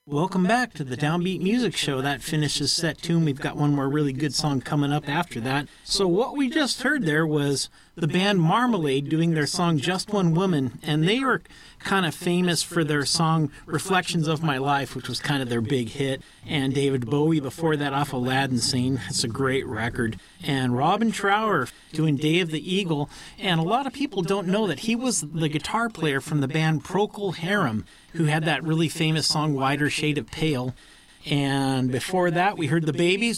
Welcome back to the Downbeat Music Show. That finishes set 2. We've got one more really good song coming up after that. So what we just heard there was the band Marmalade doing their song Just One Woman, and they were kind of famous for their song Reflections of My Life, which was kind of their big hit, and David Bowie before that off Aladdin Sane. It's a great record. And Robin Trower doing Day of the Eagle, and a lot of people don't know that he was the guitar player from the band Procol Harum, who had that really famous song Wider Shade of Pale. And before that, we heard the Babies